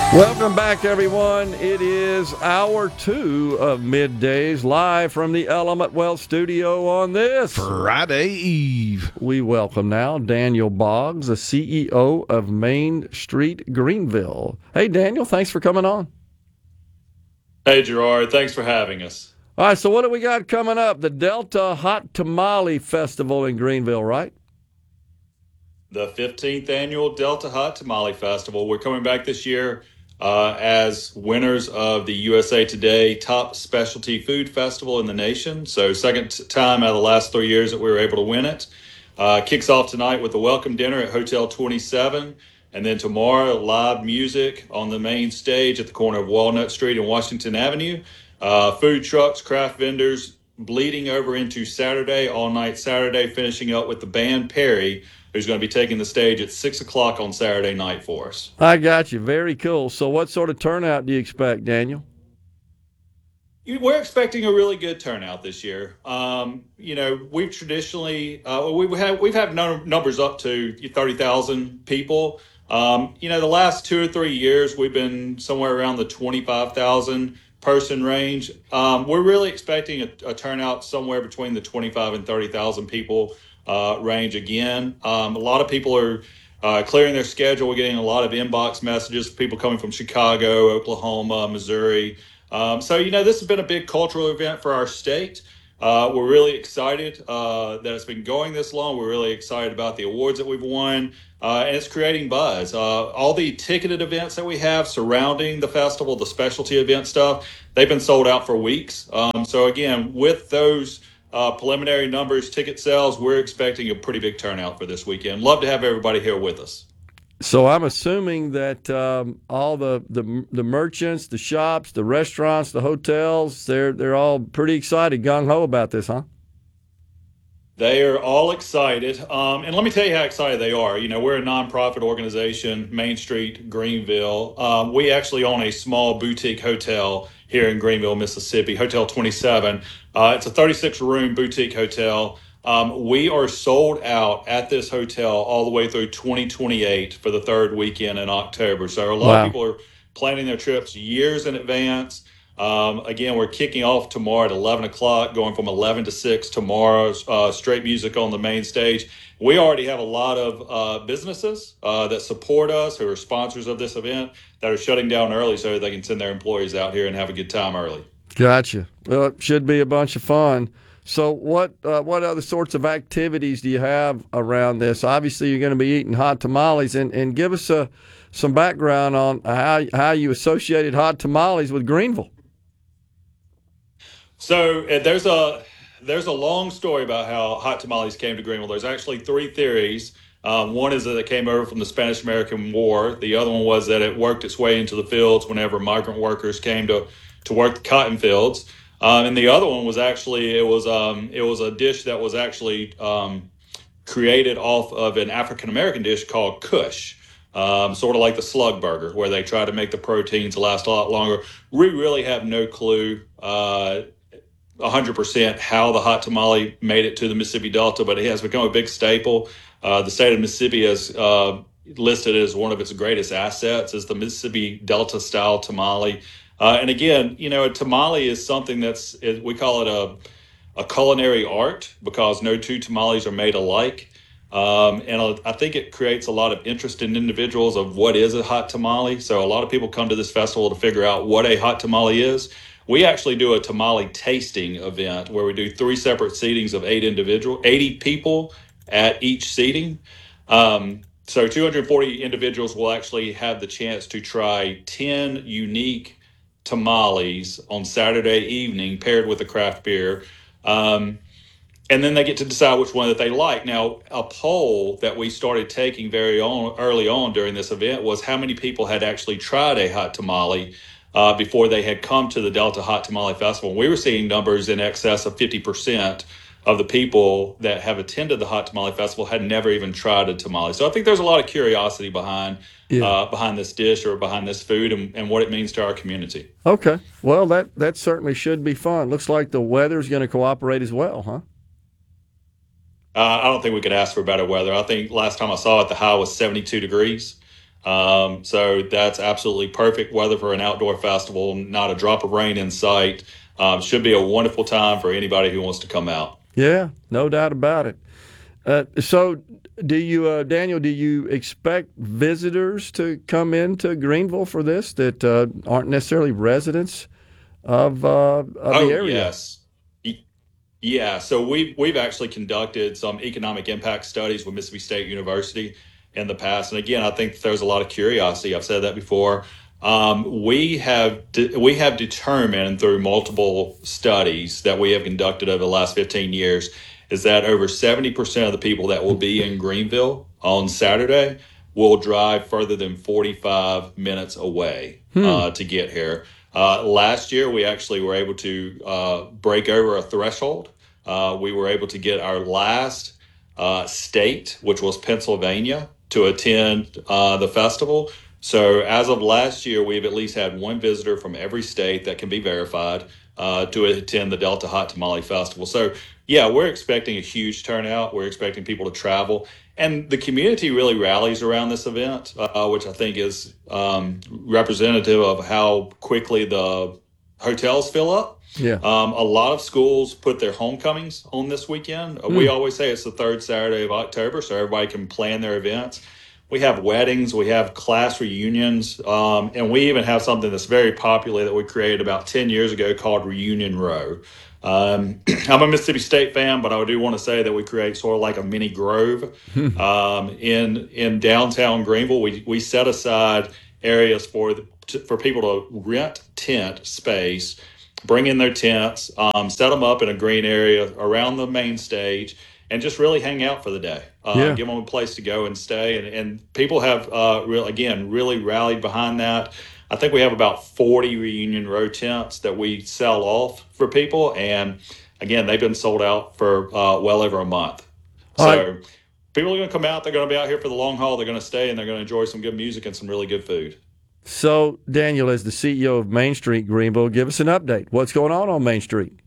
Welcome back, everyone. It is hour 2 of Middays, live from the Element Wealth studio on this Friday Eve. We welcome now Daniel Boggs, the CEO of Main Street Greenville. Hey, Daniel, thanks for coming on. Hey, Gerard. Thanks for having us. All right, so what do we got coming up? The Delta Hot Tamale Festival in Greenville, right? The 15th annual Delta Hot Tamale Festival. We're coming back this year as winners of the USA Today Top Specialty Food Festival in the nation. So, second time out of the last 3 years that we were able to win it. Kicks off tonight with a welcome dinner at Hotel 27. And then tomorrow, live music on the main stage at the corner of Walnut Street and Washington Avenue. Food trucks, craft vendors, bleeding over into Saturday, all night Saturday, finishing up with the band Perry, who's going to be taking the stage at 6 o'clock on Saturday night for us. I got you. Very cool. So what sort of turnout do you expect, Daniel? We're expecting a really good turnout this year. We've traditionally we've had numbers up to 30,000 people. The last 2 or 3 years we've been somewhere around the 25,000 person range. We're really expecting a turnout somewhere between the 25 and 30,000 people range again. A lot of people are clearing their schedule. We're getting a lot of inbox messages, people coming from Chicago, Oklahoma, Missouri. This has been a big cultural event for our state. We're really excited that it's been going this long. We're really excited about the awards that we've won, and it's creating buzz. All the ticketed events that we have surrounding the festival, the specialty event stuff, they've been sold out for weeks. So again, with those preliminary numbers, ticket sales, we're expecting a pretty big turnout for this weekend. Love to have everybody here with us. So I'm assuming that all the merchants, the shops, the restaurants, the hotels, they're all pretty excited, gung ho about this, huh? They are all excited. And let me tell you how excited they are. We're a nonprofit organization, Main Street, Greenville. We actually own a small boutique hotel here in Greenville, Mississippi, Hotel 27. It's a 36-room boutique hotel. We are sold out at this hotel all the way through 2028 for the third weekend in October. So a lot of Wow. people are planning their trips years in advance. Again, we're kicking off tomorrow at 11 o'clock, going from 11 to 6 tomorrow, straight music on the main stage. We already have a lot of businesses that support us, who are sponsors of this event, that are shutting down early so they can send their employees out here and have a good time early. Gotcha. Well, it should be a bunch of fun. So, what other sorts of activities do you have around this? Obviously, you're going to be eating hot tamales, and give us some background on how you associated hot tamales with Greenville. So there's a long story about how hot tamales came to Greenville. There's actually three theories. One is that it came over from the Spanish American War. The other one was that it worked its way into the fields whenever migrant workers came to work the cotton fields. And the other one was actually it was a dish that was actually created off of an African American dish called Kush. Sort of like the slug burger, where they try to make the proteins last a lot longer. We really have no clue 100% how the hot tamale made it to the Mississippi Delta, but it has become a big staple. The state of Mississippi has listed as one of its greatest assets is the Mississippi Delta style tamale. And again, a tamale is something we call it a culinary art because no two tamales are made alike. And I think it creates a lot of interest in individuals of what is a hot tamale. So a lot of people come to this festival to figure out what a hot tamale is. We actually do a tamale tasting event where we do three separate seatings of 80 people at each seating. So 240 individuals will actually have the chance to try 10 unique tamales on Saturday evening paired with a craft beer. And then they get to decide which one that they like. Now, a poll that we started taking early on during this event was how many people had actually tried a hot tamale before they had come to the Delta Hot Tamale Festival. We were seeing numbers in excess of 50% of the people that have attended the Hot Tamale Festival had never even tried a tamale. So I think there's a lot of curiosity behind Yeah. behind this dish or behind this food and what it means to our community. Okay. Well, that certainly should be fun. Looks like the weather's going to cooperate as well, huh? I don't think we could ask for better weather. I think last time I saw it, the high was 72 degrees. So that's absolutely perfect weather for an outdoor festival. Not a drop of rain in sight. Should be a wonderful time for anybody who wants to come out. Yeah, no doubt about it. So, do you, Daniel? Do you expect visitors to come into Greenville for this that aren't necessarily residents of the Oh area? yes. Yeah, so we've actually conducted some economic impact studies with Mississippi State University in the past, and again, I think there's a lot of curiosity. I've said that before. We have determined through multiple studies that we have conducted over the last 15 years is that over 70% of the people that will be in Greenville on Saturday will drive further than 45 minutes away to get here. Last year, we actually were able to break over a threshold. We were able to get our last state, which was Pennsylvania, to attend the festival. So, as of last year, we've at least had one visitor from every state that can be verified to attend the Delta Hot Tamale Festival. So, yeah, we're expecting a huge turnout. We're expecting people to travel. And the community really rallies around this event, which I think is representative of how quickly the hotels fill up. Yeah. A lot of schools put their homecomings on this weekend. We always say it's the third Saturday of October, so everybody can plan their events. We have weddings, we have class reunions, and we even have something that's very popular that we created about 10 years ago called Reunion Row. I'm a Mississippi State fan, but I do want to say that we create sort of like a mini grove in downtown Greenville. We set aside areas for people to rent tent space, bring in their tents, set them up in a green area around the main stage, and just really hang out for the day. Yeah. Give them a place to go and stay. And people have, really rallied behind that. I think we have about 40 Reunion Row tents that we sell off for people. And again, they've been sold out for well over a month. All right. So people are going to come out. They're going to be out here for the long haul. They're going to stay and they're going to enjoy some good music and some really good food. So, Daniel, as the CEO of Main Street Greenville, give us an update. What's going on Main Street?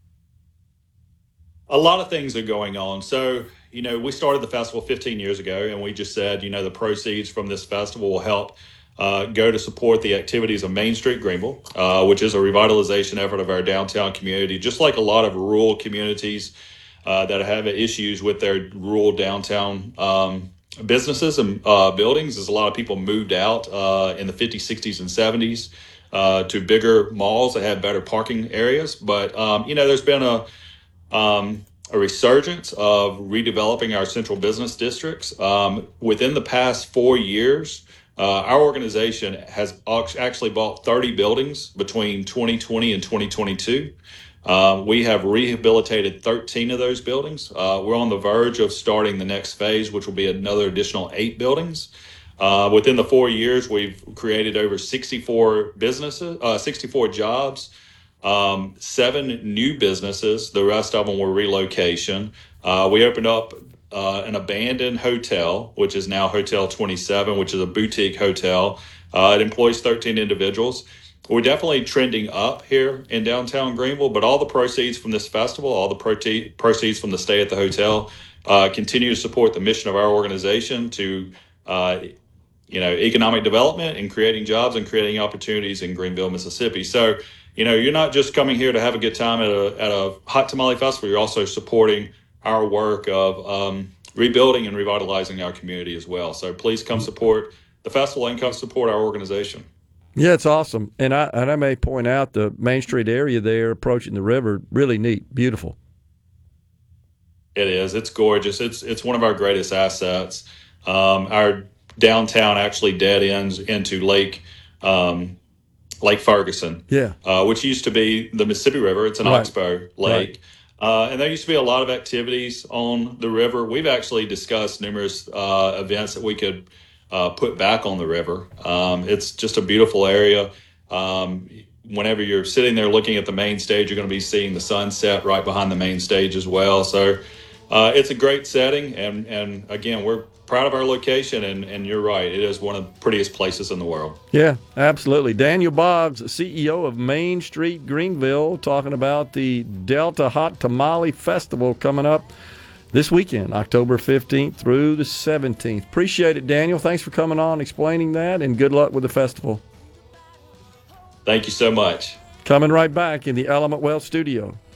A lot of things are going on. So, we started the festival 15 years ago, and we just said, the proceeds from this festival will help go to support the activities of Main Street Greenville, which is a revitalization effort of our downtown community, just like a lot of rural communities that have issues with their rural downtown businesses and buildings. As a lot of people moved out in the 50s, 60s, and 70s to bigger malls that had better parking areas. But, there's been a resurgence of redeveloping our central business districts. Within the past 4 years, our organization has actually bought 30 buildings between 2020 and 2022. We have rehabilitated 13 of those buildings. We're on the verge of starting the next phase, which will be another additional 8 buildings. Within the 4 years, we've created over 64 businesses, 64 jobs, 7 new businesses. The rest of them were relocation. We opened up an abandoned hotel, which is now Hotel 27, which is a boutique hotel. It employs 13 individuals. We're definitely trending up here in downtown Greenville, but all the proceeds from this festival, all the proceeds from the stay at the hotel, continue to support the mission of our organization to economic development and creating jobs and creating opportunities in Greenville, Mississippi. So, you're not just coming here to have a good time at a hot tamale festival. You're also supporting our work of rebuilding and revitalizing our community as well. So please come support the festival and come support our organization. Yeah, it's awesome. And I may point out the Main Street area there approaching the river, really neat, beautiful. It is. It's gorgeous. It's one of our greatest assets. Our downtown actually dead ends into Lake Ferguson, Yeah. Which used to be the Mississippi River. It's an Right. oxbow lake. And there used to be a lot of activities on the river. We've actually discussed numerous events that we could put back on the river. It's just a beautiful area. Whenever you're sitting there looking at the main stage, you're going to be seeing the sunset right behind the main stage as well. So it's a great setting. And again, we're proud of our location. And you're right. It is one of the prettiest places in the world. Yeah, absolutely. Daniel Boggs, CEO of Main Street Greenville, talking about the Delta Hot Tamale Festival coming up this weekend, October 15th through the 17th. Appreciate it, Daniel. Thanks for coming on, explaining that, and good luck with the festival. Thank you so much. Coming right back in the Element Wealth studio.